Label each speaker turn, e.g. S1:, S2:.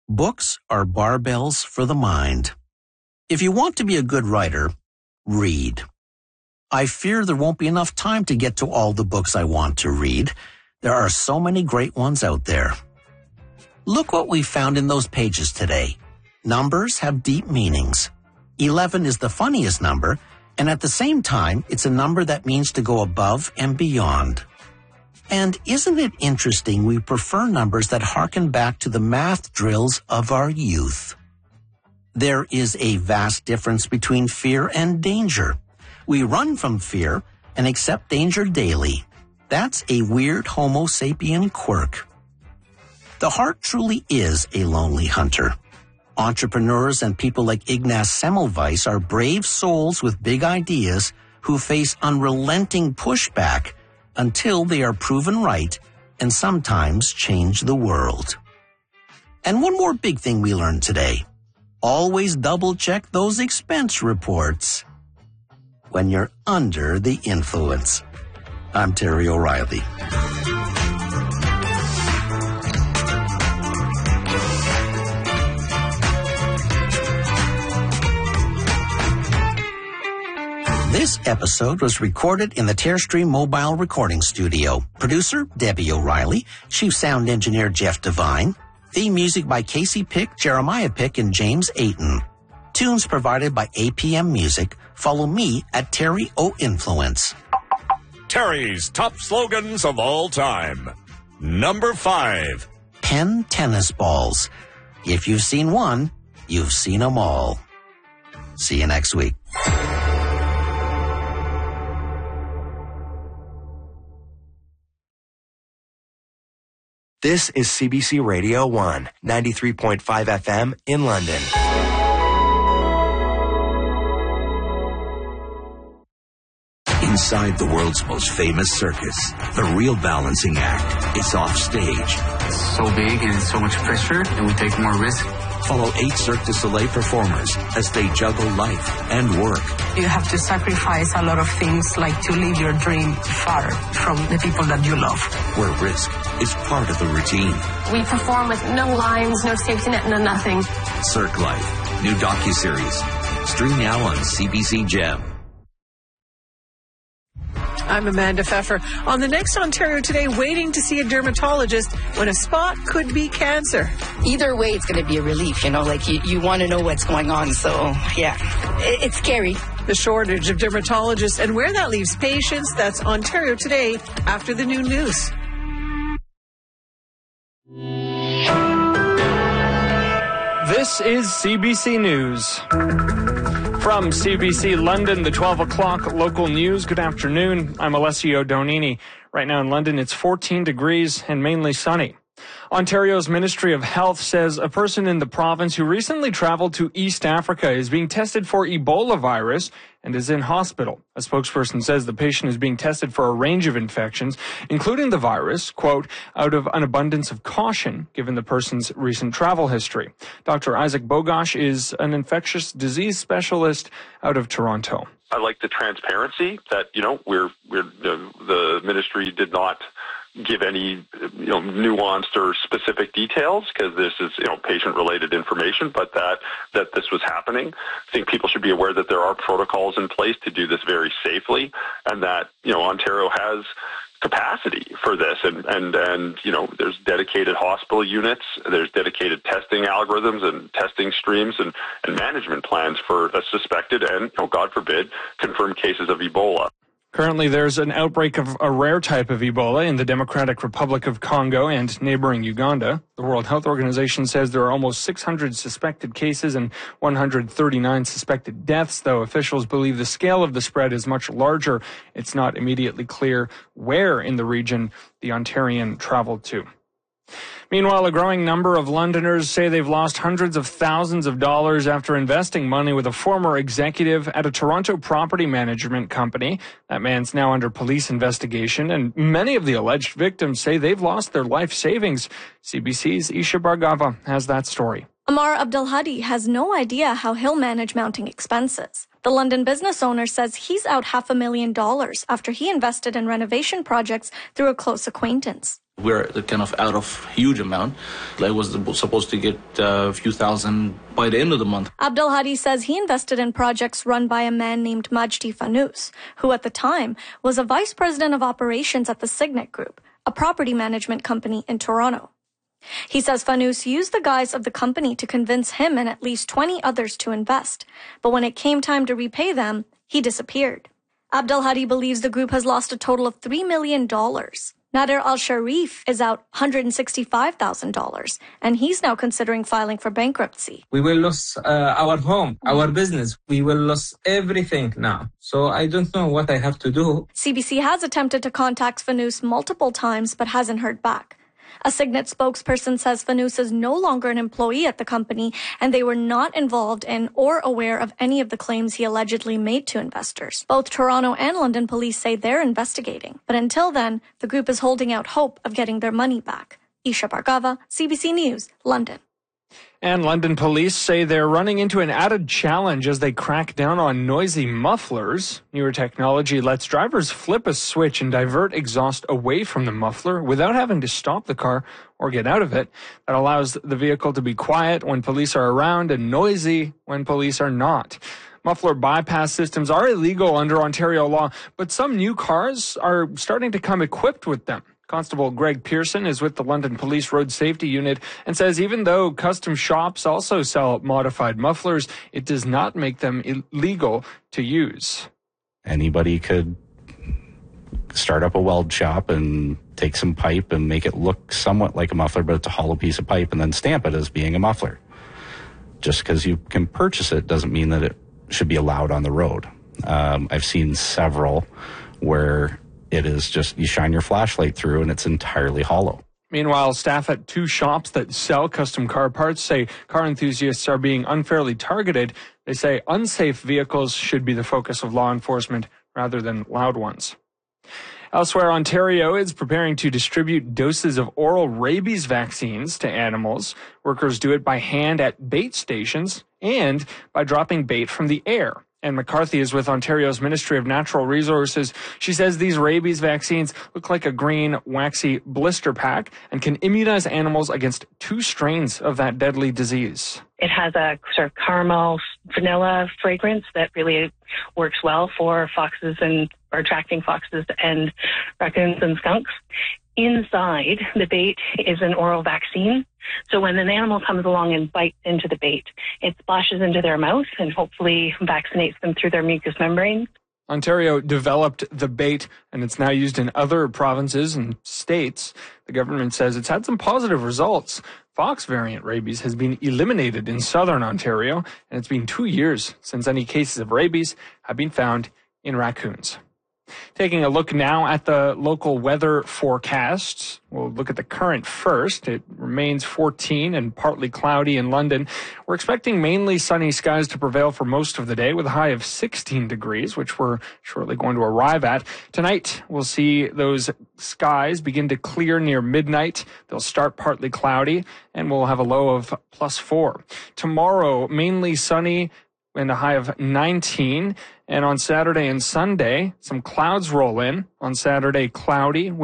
S1: Books are barbells for the mind. If you want to be a good writer, read. I fear there won't be enough time to get to all the books I want to read. There are so many great ones out there. Look what we found in those pages today. Numbers have deep meanings. 11 is the funniest number, and at the same time, it's a number that means to go above and beyond. And isn't it interesting we prefer numbers that harken back to the math drills of our youth? There is a vast difference between fear and danger. We run from fear and accept danger daily. That's a weird Homo sapien quirk. The heart truly is a lonely hunter. Entrepreneurs and people like Ignaz Semmelweis are brave souls with big ideas who face unrelenting pushback until they are proven right and sometimes change the world. And one more big thing we learned today. Always double-check those expense reports when you're under the influence. I'm Terry O'Reilly. This episode was recorded in the Terrestream Mobile Recording Studio. Producer, Debbie O'Reilly. Chief Sound Engineer, Jeff Devine. Theme music by Casey Pick, Jeremiah Pick, and James Ayton. Tunes provided by APM Music. Follow me at Terry O Influence.
S2: Terry's top slogans of all time. Number 5.
S1: Penn tennis balls. If you've seen one, you've seen them all. See you next week.
S3: This is CBC Radio 1, 93.5 FM in London.
S4: Inside the world's most famous circus, the real balancing act is off stage.
S5: It's so big and so much pressure that we take more risk.
S4: Follow 8 Cirque du Soleil performers as they juggle life and work.
S6: You have to sacrifice a lot of things, like to leave your dream far from the people that you love.
S4: Where risk is part of the routine.
S7: We perform with no lines, no safety net, no nothing.
S4: Cirque Life, new docuseries. Stream now on CBC Gem.
S8: I'm Amanda Pfeffer. On the next Ontario Today, waiting to see a dermatologist when a spot could be cancer.
S9: Either way, it's going to be a relief, like you want to know what's going on. So, yeah, it's scary.
S8: The shortage of dermatologists and where that leaves patients, that's Ontario Today after the noon news.
S10: This is CBC News. From CBC London, the 12 o'clock local news. Good afternoon. I'm Alessio Donini. Right now in London, it's 14 degrees and mainly sunny. Ontario's Ministry of Health says a person in the province who recently traveled to East Africa is being tested for Ebola virus and is in hospital. A spokesperson says the patient is being tested for a range of infections, including the virus, quote, out of an abundance of caution, given the person's recent travel history. Dr. Isaac Bogosh is an infectious disease specialist out of Toronto.
S11: I like the transparency that, the ministry did not give any, nuanced or specific details, because this is, patient-related information, but that this was happening. I think people should be aware that there are protocols in place to do this very safely, and that, Ontario has capacity for this, and there's dedicated hospital units, there's dedicated testing algorithms and testing streams and management plans for a suspected and, God forbid, confirmed cases of Ebola.
S10: Currently, there's an outbreak of a rare type of Ebola in the Democratic Republic of Congo and neighboring Uganda. The World Health Organization says there are almost 600 suspected cases and 139 suspected deaths, though officials believe the scale of the spread is much larger. It's not immediately clear where in the region the Ontarian traveled to. Meanwhile, a growing number of Londoners say they've lost hundreds of thousands of dollars after investing money with a former executive at a Toronto property management company. That man's now under police investigation, and many of the alleged victims say they've lost their life savings. CBC's Isha Bhargava has that story.
S12: Amar Abdelhadi has no idea how he'll manage mounting expenses. The London business owner says he's out $500,000 after he invested in renovation projects through a close acquaintance.
S5: We're kind of out of huge amount. I was supposed to get a few thousand by the end of the month.
S12: Abdelhadi says he invested in projects run by a man named Majdi Fanous, who at the time was a vice president of operations at the Signet Group, a property management company in Toronto. He says Fanous used the guise of the company to convince him and at least 20 others to invest, but when it came time to repay them, he disappeared. Abdelhadi believes the group has lost a total of $3 million. Nader Al-Sharif is out $165,000, and he's now considering filing for bankruptcy.
S13: We will lose our home, our business. We will lose everything now. So I don't know what I have to do.
S12: CBC has attempted to contact Fanous multiple times, but hasn't heard back. A Signet spokesperson says Fanous is no longer an employee at the company, and they were not involved in or aware of any of the claims he allegedly made to investors. Both Toronto and London police say they're investigating. But until then, the group is holding out hope of getting their money back. Isha Bhargava, CBC News, London.
S10: And London police say they're running into an added challenge as they crack down on noisy mufflers. Newer technology lets drivers flip a switch and divert exhaust away from the muffler without having to stop the car or get out of it. That allows the vehicle to be quiet when police are around and noisy when police are not. Muffler bypass systems are illegal under Ontario law, but some new cars are starting to come equipped with them. Constable Greg Pearson is with the London Police Road Safety Unit and says even though custom shops also sell modified mufflers, it does not make them illegal to use.
S14: Anybody could start up a weld shop and take some pipe and make it look somewhat like a muffler, but it's a hollow piece of pipe, and then stamp it as being a muffler. Just because you can purchase it doesn't mean that it should be allowed on the road. I've seen several where it is just, you shine your flashlight through and it's entirely hollow.
S10: Meanwhile, staff at two shops that sell custom car parts say car enthusiasts are being unfairly targeted. They say unsafe vehicles should be the focus of law enforcement rather than loud ones. Elsewhere, Ontario is preparing to distribute doses of oral rabies vaccines to animals. Workers do it by hand at bait stations and by dropping bait from the air. Anne McCarthy is with Ontario's Ministry of Natural Resources. She says these rabies vaccines look like a green, waxy blister pack and can immunize animals against 2 strains of that deadly disease.
S15: It has a sort of caramel vanilla fragrance that really works well for foxes or attracting foxes and raccoons and skunks. Inside the bait is an oral vaccine. So when an animal comes along and bites into the bait, it splashes into their mouth and hopefully vaccinates them through their mucous membrane.
S10: Ontario developed the bait, and it's now used in other provinces and states. The government says it's had some positive results. Fox variant rabies has been eliminated in southern Ontario, and it's been 2 years since any cases of rabies have been found in raccoons. Taking a look now at the local weather forecasts. We'll look at the current first. It remains 14 and partly cloudy in London. We're expecting mainly sunny skies to prevail for most of the day with a high of 16 degrees, which we're shortly going to arrive at. Tonight, we'll see those skies begin to clear near midnight. They'll start partly cloudy, and we'll have a low of +4. Tomorrow, mainly sunny and a high of 19. And on Saturday and Sunday, some clouds roll in. On Saturday, cloudy